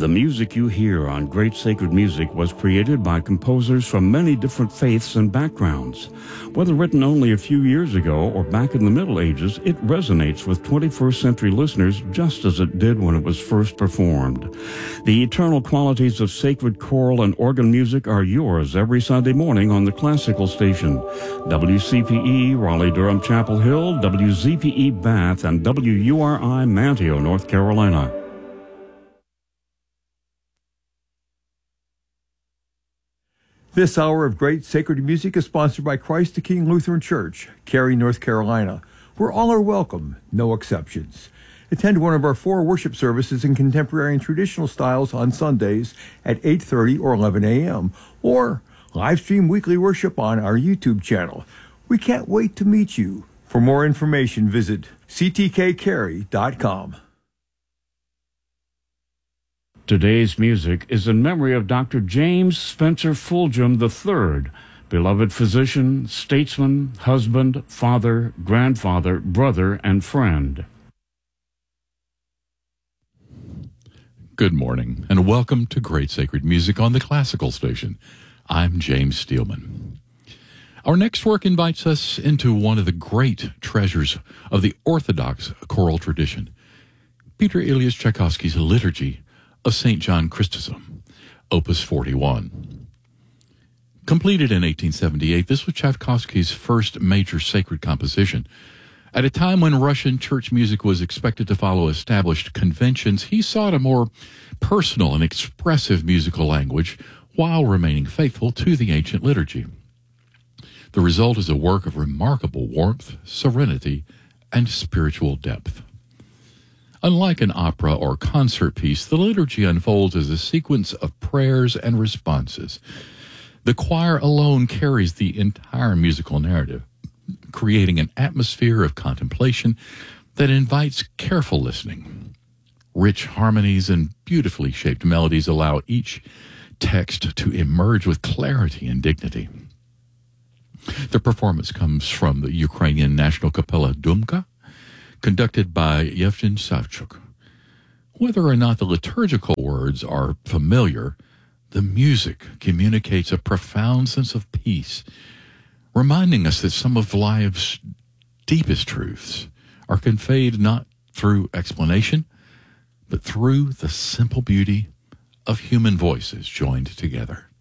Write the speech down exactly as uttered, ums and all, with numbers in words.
The music you hear on Great Sacred Music was created by composers from many different faiths and backgrounds. Whether written only a few years ago or back in the Middle Ages, it resonates with twenty-first century listeners just as it did when it was first performed. The eternal qualities of sacred choral and organ music are yours every Sunday morning on the classical station. W C P E, Raleigh-Durham Chapel Hill, W Z P E Bath, and W U R I Manteo, North Carolina. This hour of Great Sacred Music is sponsored by Christ the King Lutheran Church, Cary, North Carolina, where all are welcome, no exceptions. Attend one of our four worship services in contemporary and traditional styles on Sundays at eight thirty or eleven a.m., or live stream weekly worship on our YouTube channel. We can't wait to meet you. For more information, visit c t k cary dot com. Today's music is in memory of Doctor James Spencer Fulgham the third, beloved physician, statesman, husband, father, grandfather, brother, and friend. Good morning, and welcome to Great Sacred Music on the Classical Station. I'm James Steelman. Our next work invites us into one of the great treasures of the Orthodox choral tradition, Peter Ilyich Tchaikovsky's Liturgy of Saint John Chrysostom, Opus forty-one. Completed in eighteen seventy-eight, this was Tchaikovsky's first major sacred composition. At a time when Russian church music was expected to follow established conventions, he sought a more personal and expressive musical language while remaining faithful to the ancient liturgy. The result is a work of remarkable warmth, serenity, and spiritual depth. Unlike an opera or concert piece, the liturgy unfolds as a sequence of prayers and responses. The choir alone carries the entire musical narrative, creating an atmosphere of contemplation that invites careful listening. Rich harmonies and beautifully shaped melodies allow each text to emerge with clarity and dignity. The performance comes from the Ukrainian National Capella Dumka, conducted by Yevgen Savchuk. Whether or not the liturgical words are familiar, the music communicates a profound sense of peace, reminding us that some of life's deepest truths are conveyed not through explanation, but through the simple beauty of human voices joined together.